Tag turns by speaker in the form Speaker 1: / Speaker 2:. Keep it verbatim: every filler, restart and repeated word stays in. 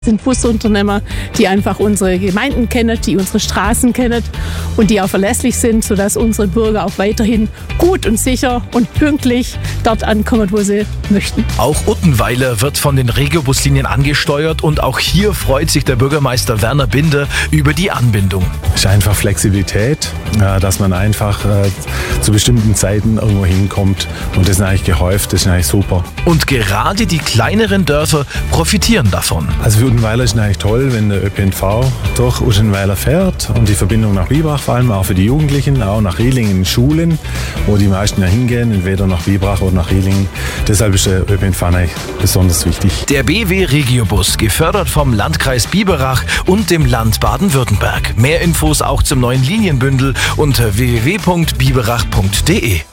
Speaker 1: Sind Busunternehmer, die einfach unsere Gemeinden kennen, die unsere Straßen kennen und die auch verlässlich sind, sodass unsere Bürger auch weiterhin gut und sicher und pünktlich dort ankommen, wo sie möchten.
Speaker 2: Auch Uttenweiler wird von den Regiobuslinien angesteuert und auch hier freut sich der Bürgermeister Werner Binder über die Anbindung.
Speaker 3: Es ist einfach Flexibilität, dass man einfach zu bestimmten Zeiten irgendwo hinkommt und das ist eigentlich gehäuft, das ist eigentlich super.
Speaker 2: Und gerade die kleineren Dörfer profitieren davon.
Speaker 3: Also für Uttenweiler ist es eigentlich toll, wenn der Ö P N V durch Uttenweiler fährt und die Verbindung nach Biberach, vor allem auch für die Jugendlichen, auch nach Rielingen in Schulen, wo die meisten ja hingehen, entweder nach Biberach oder nach Rielingen. Deshalb ist der Ö P N V eigentlich besonders wichtig.
Speaker 2: Der B W Regiobus, gefördert vom Landkreis Biberach und dem Land Baden-Württemberg. Mehr Infos auch zum neuen Linienbündel unter w w w punkt biberach punkt d e.